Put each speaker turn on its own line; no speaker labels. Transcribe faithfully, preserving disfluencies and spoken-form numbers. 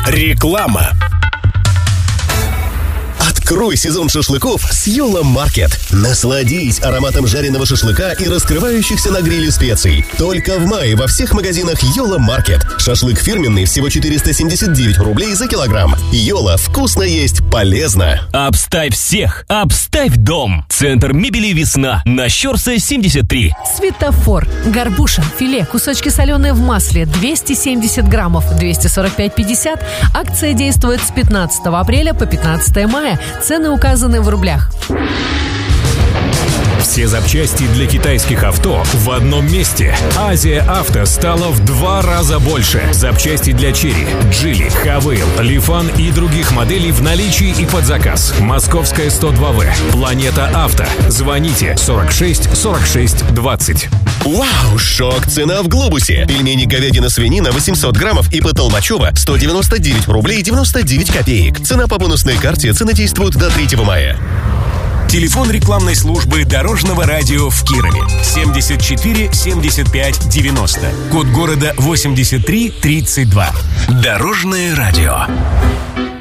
Реклама. Открой сезон шашлыков с Йола Маркет. Насладись ароматом жареного шашлыка и раскрывающихся на гриле специй. Только в мае во всех магазинах Йола Маркет. Шашлык фирменный всего четыреста семьдесят девять рублей за килограмм. Йола, вкусно есть, полезно.
Обставь всех, обставь дом. Центр мебели «Весна» на Щорса семьдесят три.
Светофор. Горбуша, филе, кусочки соленые в масле, двести семьдесят граммов, двести сорок пять пятьдесят. Акция действует с пятнадцатого апреля по пятнадцатое мая. Цены указаны в рублях.
Все запчасти для китайских авто в одном месте. Азия Авто стала в два раза больше. Запчасти для Черри, Джили, Хавейл, Лифан и других моделей в наличии и под заказ. Московская сто два вэ. Планета Авто. Звоните сорок шесть сорок шесть двадцать.
Вау, шок! Цена в Глобусе. Пельмени говядина-свинина восемьсот граммов и по Толмачево сто девяносто девять рублей девяносто девять копеек. Цена по бонусной карте. Цены действуют до третьего мая.
Телефон рекламной службы Дорожного радио в Кирове. семьдесят четыре семьдесят пять девяносто. Код города восемьдесят три тридцать два. Дорожное радио.